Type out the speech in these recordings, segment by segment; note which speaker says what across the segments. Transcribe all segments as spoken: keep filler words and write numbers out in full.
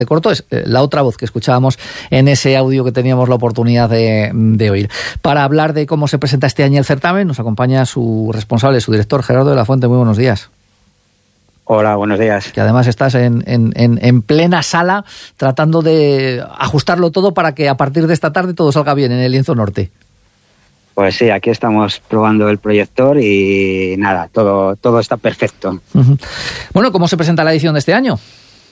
Speaker 1: de corto es la otra voz que escuchábamos en ese audio que teníamos la oportunidad de, de oír. Para hablar de cómo se presenta este año el certamen, nos acompaña su responsable, su director, Gerardo de la Fuente. Muy buenos días.
Speaker 2: Hola, buenos días.
Speaker 1: Que además estás en, en, en, en plena sala tratando de ajustarlo todo para que a partir de esta tarde todo salga bien en el lienzo norte.
Speaker 2: Pues sí, aquí estamos probando el proyector y nada, todo, todo está perfecto.
Speaker 1: Uh-huh. Bueno, ¿cómo se presenta la edición de este año?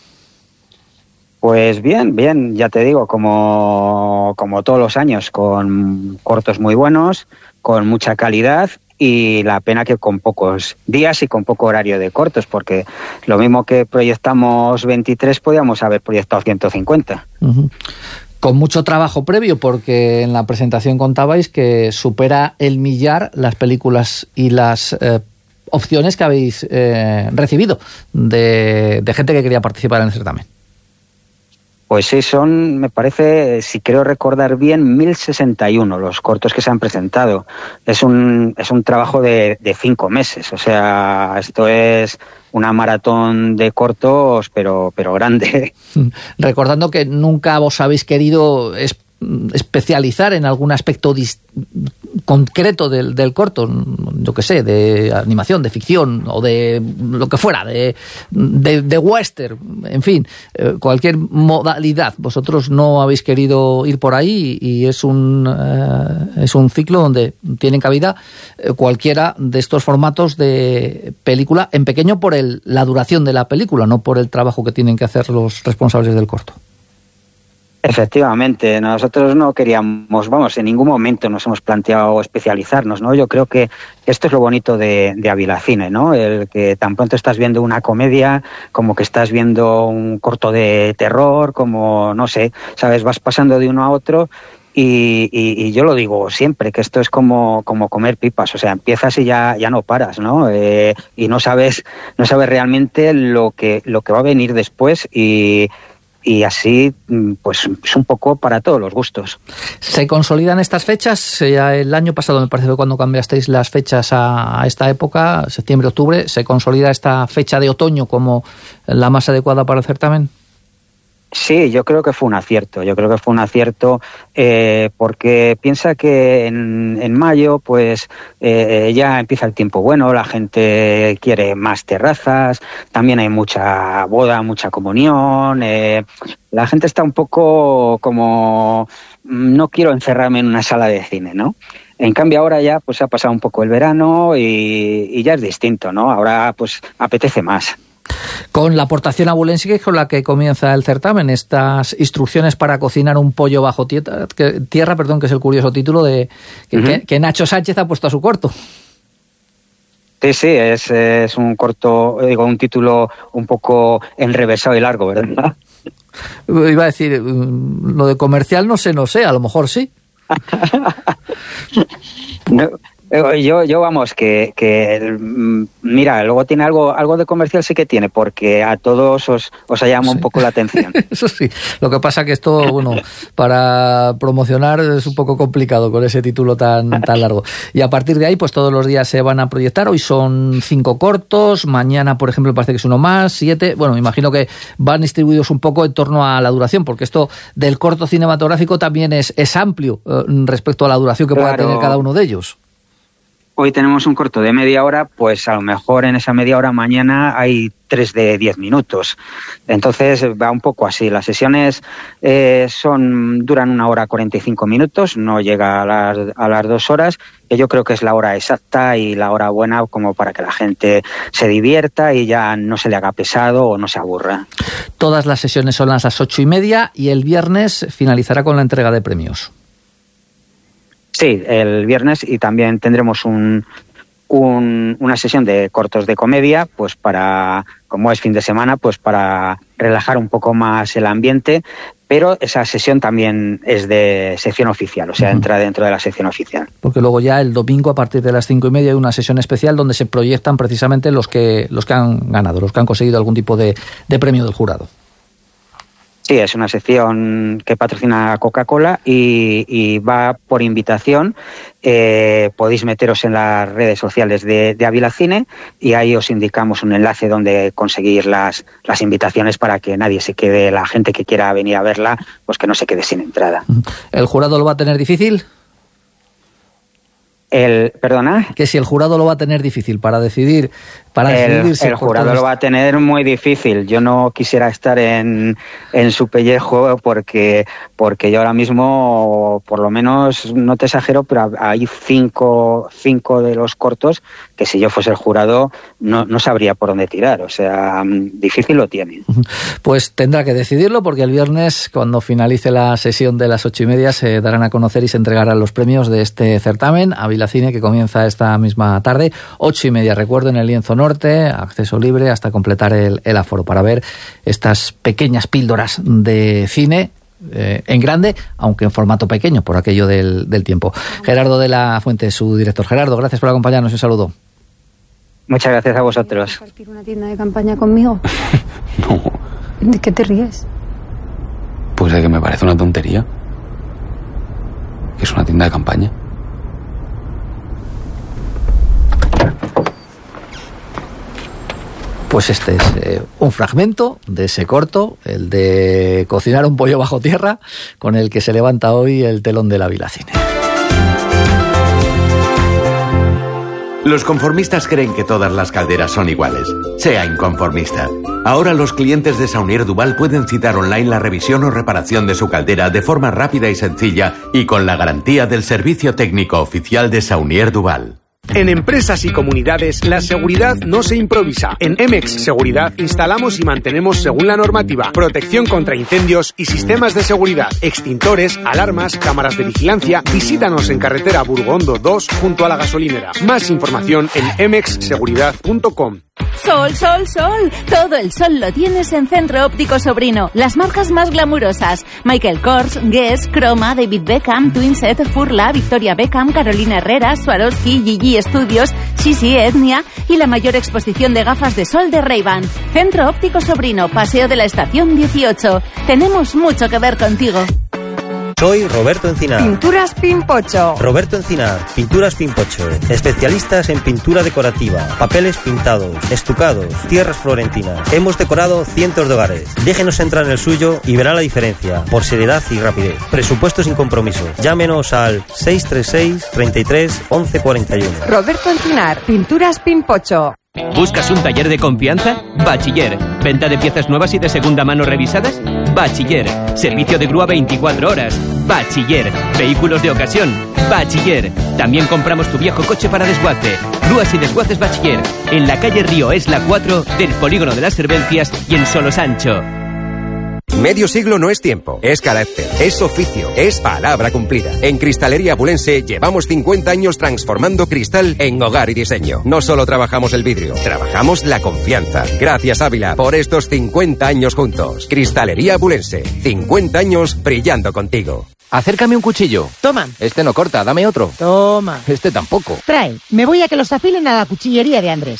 Speaker 2: Pues bien, bien, ya te digo, como, como todos los años, con cortos muy buenos, con mucha calidad y la pena que con pocos días y con poco horario de cortos, porque lo mismo que proyectamos veintitrés, podíamos haber proyectado ciento cincuenta.
Speaker 1: Uh-huh. Con mucho trabajo previo, porque en la presentación contabais que supera el millar las películas y las eh, opciones que habéis eh, recibido de, de gente que quería participar en el certamen.
Speaker 2: Pues sí, son, me parece, si creo recordar bien, mil sesenta y uno los cortos que se han presentado. Es un, es un trabajo de, de cinco meses, o sea, esto es una maratón de cortos, pero, pero grande.
Speaker 1: Recordando que nunca vos habéis querido es, especializar en algún aspecto dis, concreto del, del corto, yo que sé, de animación, de ficción o de lo que fuera, de, de, de western, en fin, eh, cualquier modalidad. Vosotros no habéis querido ir por ahí y es un, eh, es un ciclo donde tienen cabida eh, cualquiera de estos formatos de película, en pequeño por el, la duración de la película, no por el trabajo que tienen que hacer los responsables del corto.
Speaker 2: Efectivamente, nosotros no queríamos, vamos, en ningún momento nos hemos planteado especializarnos, ¿no? Yo creo que esto es lo bonito de, de Avilacine, ¿no? El que tan pronto estás viendo una comedia, como que estás viendo un corto de terror, como, no sé, ¿sabes? Vas pasando de uno a otro y, y, y yo lo digo siempre, que esto es como, como comer pipas, o sea, empiezas y ya, ya no paras, ¿no? Eh, y no sabes, no sabes realmente lo que, lo que va a venir después y... Y así, pues es un poco para todos los gustos.
Speaker 1: ¿Se consolidan estas fechas? Ya el año pasado me parece que cuando cambiasteis las fechas a esta época, septiembre, octubre, ¿se consolida esta fecha de otoño como la más adecuada para el certamen?
Speaker 2: Sí, yo creo que fue un acierto, yo creo que fue un acierto eh, porque piensa que en, en mayo pues eh, ya empieza el tiempo bueno, la gente quiere más terrazas, también hay mucha boda, mucha comunión, eh, la gente está un poco como no quiero encerrarme en una sala de cine, ¿no? En cambio ahora ya pues ha pasado un poco el verano y, y ya es distinto, ¿no? Ahora pues apetece más.
Speaker 1: Con la aportación abulense, que es con la que comienza el certamen, estas instrucciones para cocinar un pollo bajo tierra, que, tierra, perdón, que es el curioso título de que, uh-huh. que, que Nacho Sánchez ha puesto a su corto.
Speaker 2: Sí, sí, es, es un corto, digo, un título un poco enrevesado y largo, ¿verdad?
Speaker 1: Iba a decir, lo de comercial no sé, no sé, a lo mejor sí.
Speaker 2: No. Yo, yo vamos, que, que mira, luego tiene algo algo de comercial sí que tiene, porque a todos os, os llama sí. un poco la atención.
Speaker 1: Eso sí, lo que pasa que esto, bueno, para promocionar es un poco complicado con ese título tan, tan largo. Y a partir de ahí, pues todos los días se van a proyectar. Hoy son cinco cortos, mañana, por ejemplo, parece que es uno más, siete. Bueno, me imagino que van distribuidos un poco en torno a la duración, porque esto del corto cinematográfico también es, es amplio eh, respecto a la duración que
Speaker 2: claro.
Speaker 1: pueda tener cada uno de ellos.
Speaker 2: Hoy tenemos un corto de media hora, pues a lo mejor en esa media hora mañana hay tres de diez minutos. Entonces va un poco así. Las sesiones eh, son duran una hora cuarenta y cinco minutos, no llega a las, a las dos horas, que yo creo que es la hora exacta y la hora buena como para que la gente se divierta y ya no se le haga pesado o no se aburra.
Speaker 1: Todas las sesiones son a las ocho y media y el viernes finalizará con la entrega de premios.
Speaker 2: Sí, el viernes, y también tendremos un, un, una sesión de cortos de comedia, pues para, como es fin de semana, pues para relajar un poco más el ambiente, pero esa sesión también es de sección oficial, o sea, uh-huh. entra dentro de la sección oficial.
Speaker 1: Porque luego ya el domingo a partir de las cinco y media hay una sesión especial donde se proyectan precisamente los que, los que han ganado, los que han conseguido algún tipo de, de premio del jurado.
Speaker 2: Sí, es una sección que patrocina Coca-Cola y, y va por invitación. Eh, podéis meteros en las redes sociales de, de Ávila Cine y ahí os indicamos un enlace donde conseguir las, las invitaciones para que nadie se quede, la gente que quiera venir a verla, pues que no se quede sin entrada.
Speaker 1: ¿El jurado lo va a tener difícil?
Speaker 2: El, ¿Perdona?
Speaker 1: Que si el jurado lo va a tener difícil para decidir... Para
Speaker 2: el, el jurado lo va a tener muy difícil. Yo no quisiera estar en, en su pellejo porque, porque yo ahora mismo, por lo menos, no te exagero, pero hay cinco, cinco de los cortos que si yo fuese el jurado no, no sabría por dónde tirar. O sea, difícil lo tiene.
Speaker 1: Pues tendrá que decidirlo porque el viernes, cuando finalice la sesión de las ocho y media, se darán a conocer y se entregarán los premios de este certamen Ávila Cine, que comienza esta misma tarde, ocho y media, recuerdo, en el Lienzo Norte. Acceso libre hasta completar el, el aforo para ver estas pequeñas píldoras de cine eh, en grande, aunque en formato pequeño por aquello del, del tiempo. Gerardo de la Fuente, su director. Gerardo, gracias por acompañarnos y un saludo.
Speaker 2: Muchas gracias a vosotros.
Speaker 3: ¿Quieres compartir una tienda de campaña conmigo?
Speaker 4: No.
Speaker 3: ¿De qué te ríes?
Speaker 4: Pues de que me parece una tontería. Que es una tienda de campaña.
Speaker 1: Pues este es eh, un fragmento de ese corto, el de cocinar un pollo bajo tierra, con el que se levanta hoy el telón del Ávila Cine.
Speaker 5: Los conformistas creen que todas las calderas son iguales. Sea inconformista. Ahora los clientes de Saunier Duval pueden citar online la revisión o reparación de su caldera de forma rápida y sencilla y con la garantía del servicio técnico oficial de Saunier Duval.
Speaker 6: En empresas y comunidades, la seguridad no se improvisa. En Emex Seguridad instalamos y mantenemos según la normativa protección contra incendios y sistemas de seguridad, extintores, alarmas, cámaras de vigilancia. Visítanos en carretera Burgondo dos junto a la gasolinera. Más información en emex seguridad punto com.
Speaker 7: Sol, sol, sol. Todo el sol lo tienes en Centro Óptico Sobrino. Las marcas más glamurosas: Michael Kors, Guess, Chroma, David Beckham, Twinset, Furla, Victoria Beckham, Carolina Herrera, Swarovski, Gigi Studios, Sisi, Etnia y la mayor exposición de gafas de sol de Ray-Ban. Centro Óptico Sobrino, Paseo de la Estación dieciocho. Tenemos mucho que ver contigo.
Speaker 8: Soy Roberto Encinar.
Speaker 9: Pinturas Pimpocho.
Speaker 8: Roberto Encinar, Pinturas Pimpocho. Especialistas en pintura decorativa, papeles pintados, estucados, tierras florentinas. Hemos decorado cientos de hogares. Déjenos entrar en el suyo y verá la diferencia, por seriedad y rapidez. Presupuesto sin compromiso. Llámenos al seis tres seis, treinta y tres, once cuarenta y uno.
Speaker 9: Roberto Encinar, Pinturas Pimpocho.
Speaker 10: ¿Buscas un taller de confianza? Bachiller. ¿Venta de piezas nuevas y de segunda mano revisadas? Bachiller. Servicio de grúa veinticuatro horas. Bachiller. Vehículos de ocasión. Bachiller. También compramos tu viejo coche para desguace. Grúas y desguaces Bachiller. En la calle Río Esla cuatro del Polígono de las Servencias y en Solosancho.
Speaker 11: Medio siglo no es tiempo, es carácter, es oficio, es palabra cumplida. En Cristalería Abulense llevamos cincuenta años transformando cristal en hogar y diseño. No solo trabajamos el vidrio, trabajamos la confianza. Gracias, Ávila, por estos cincuenta años juntos. Cristalería Abulense, cincuenta años brillando contigo.
Speaker 12: Acércame un cuchillo.
Speaker 13: Toma.
Speaker 12: Este no corta, dame otro.
Speaker 13: Toma.
Speaker 12: Este tampoco.
Speaker 13: Trae, me voy a que los afilen a la cuchillería de Andrés.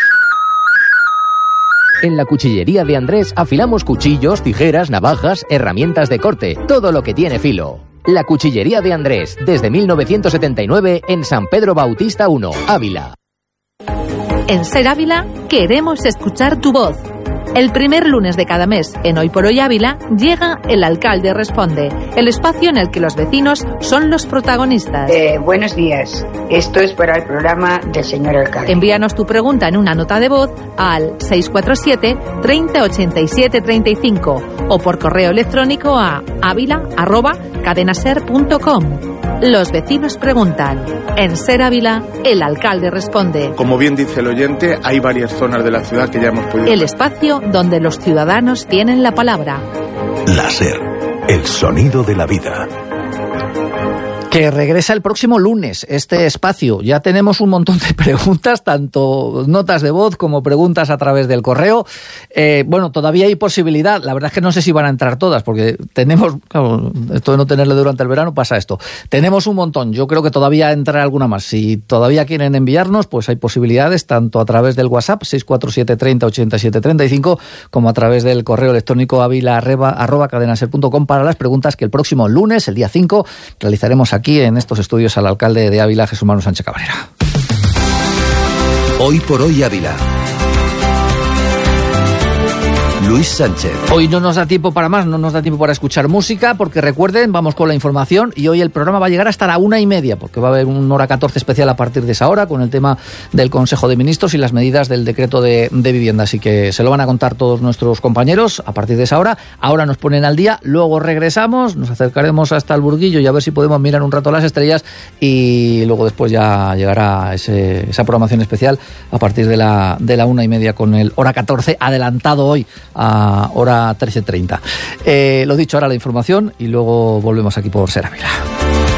Speaker 12: En la cuchillería de Andrés afilamos cuchillos, tijeras, navajas, herramientas de corte, todo lo que tiene filo. La cuchillería de Andrés, desde mil novecientos setenta y nueve en San Pedro Bautista uno, Ávila.
Speaker 7: En Ser Ávila queremos escuchar tu voz. El primer lunes de cada mes, en Hoy por Hoy Ávila, llega El Alcalde Responde, el espacio en el que los vecinos son los protagonistas.
Speaker 14: Eh, buenos días. Esto es para el programa del señor alcalde.
Speaker 7: Envíanos tu pregunta en una nota de voz al seis cuatro siete, treinta, ochenta y siete, treinta y cinco o por correo electrónico a avila arroba cadenaser punto com. Los vecinos preguntan. En Ser Ávila, El Alcalde Responde.
Speaker 15: Como bien dice el oyente, hay varias zonas de la ciudad que ya hemos podido...
Speaker 7: El espacio donde los ciudadanos tienen la palabra.
Speaker 16: La Ser, el sonido de la vida.
Speaker 1: Que regresa el próximo lunes este espacio. Ya tenemos un montón de preguntas, tanto notas de voz como preguntas a través del correo. Eh, bueno, todavía hay posibilidad. La verdad es que no sé si van a entrar todas, porque tenemos, claro, esto de no tenerle durante el verano pasa esto. Tenemos un montón. Yo creo que todavía entrará alguna más. Si todavía quieren enviarnos, pues hay posibilidades, tanto a través del WhatsApp seis cuatro siete treinta ochenta y siete treinta y cinco, como a través del correo electrónico avila arroba cadenaser punto com para las preguntas que el próximo lunes, el día cinco, realizaremos aquí en estos estudios al alcalde de Ávila, Jesús Manuel Sánchez Cabrera.
Speaker 16: Hoy por hoy Ávila. Luis Sánchez.
Speaker 1: Hoy no nos da tiempo para más, no nos da tiempo para escuchar música, porque recuerden, vamos con la información y hoy el programa va a llegar hasta la una y media, porque va a haber un hora catorce especial a partir de esa hora con el tema del Consejo de Ministros y las medidas del decreto de, de vivienda. Así que se lo van a contar todos nuestros compañeros a partir de esa hora. Ahora nos ponen al día, luego regresamos, nos acercaremos hasta el Burguillo y a ver si podemos mirar un rato las estrellas y luego después ya llegará ese, esa programación especial a partir de la, de la una y media con el hora catorce adelantado hoy a hora trece treinta. Eh, lo dicho, ahora la información y luego volvemos aquí por Ser Ávila.